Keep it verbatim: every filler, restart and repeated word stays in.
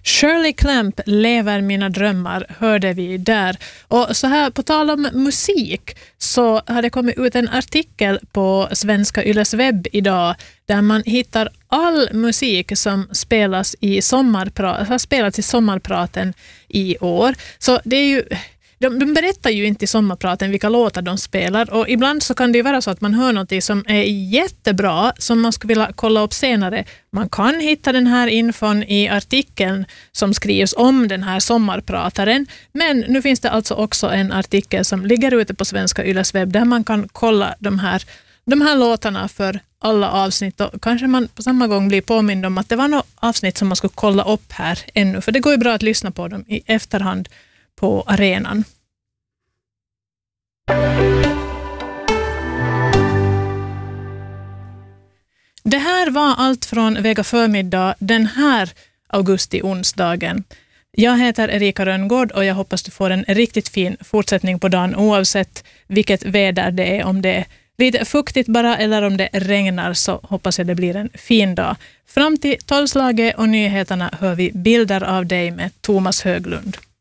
Shirley Clamp, Lever mina drömmar, hörde vi där. Och så här, på tal om musik, så har det kommit ut en artikel på Svenska Yles webb idag där man hittar all musik som spelas i sommarpra- har spelats i sommarpraten i år. Så det är ju... De, de berättar ju inte i sommarpraten vilka låtar de spelar, och ibland så kan det ju vara så att man hör något som är jättebra som man skulle vilja kolla upp senare. Man kan hitta den här infon i artikeln som skrivs om den här sommarprataren, men nu finns det alltså också en artikel som ligger ute på Svenska Yles webb där man kan kolla de här, de här låtarna för alla avsnitt, och kanske man på samma gång blir påmind om att det var något avsnitt som man skulle kolla upp här ännu, för det går ju bra att lyssna på dem i efterhand på arenan. Det här var allt från Vega förmiddag den här augusti-onsdagen. Jag heter Erika Rönngård och jag hoppas du får en riktigt fin fortsättning på dagen oavsett vilket väder det är. Om det är lite fuktigt bara eller om det regnar, så hoppas jag det blir en fin dag. Fram till tolvslaget och nyheterna hör vi bilder av dig med Thomas Höglund.